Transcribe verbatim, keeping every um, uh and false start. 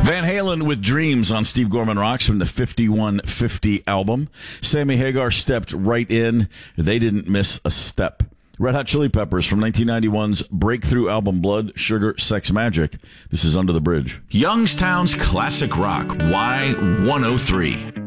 Van Halen with Dreams on Steve Gorman Rocks from the fifty-one fifty album. Sammy Hagar stepped right in. They didn't miss a step. Red Hot Chili Peppers from nineteen ninety-one's breakthrough album Blood, Sugar, Sex, Magic. This is Under the Bridge. Youngstown's Classic Rock, Y one oh three.